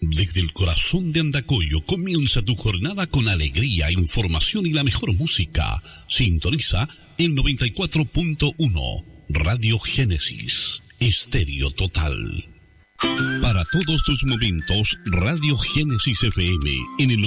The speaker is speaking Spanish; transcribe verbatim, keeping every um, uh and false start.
Desde el corazón de Andacollo comienza tu jornada con alegría, información y la mejor música. Sintoniza el noventa y cuatro punto uno Radio Génesis, estéreo total. Para todos tus momentos, Radio Génesis F M en el